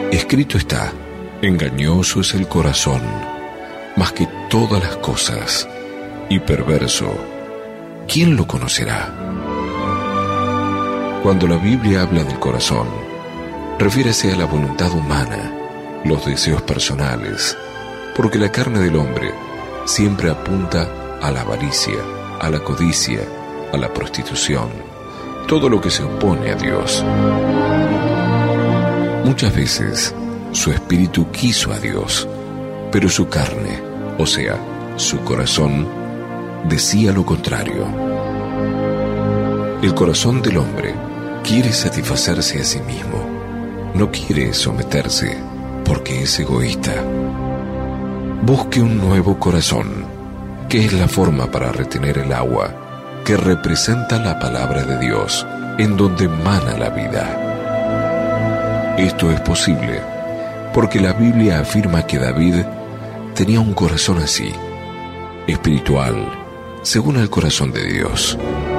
Escrito está: engañoso es el corazón, más que todas las cosas, y perverso, ¿quién lo conocerá? Cuando la Biblia habla del corazón, refiérese a la voluntad humana, los deseos personales, porque la carne del hombre siempre apunta a la avaricia, a la codicia, a la prostitución, todo lo que se opone a Dios. Muchas veces su espíritu quiso a Dios, pero su carne, o sea, su corazón, decía lo contrario. El corazón del hombre quiere satisfacerse a sí mismo, no quiere someterse porque es egoísta. Busque un nuevo corazón, que es la forma para retener el agua que representa la palabra de Dios, en donde mana la vida. Esto es posible porque la Biblia afirma que David tenía un corazón así, espiritual, según el corazón de Dios.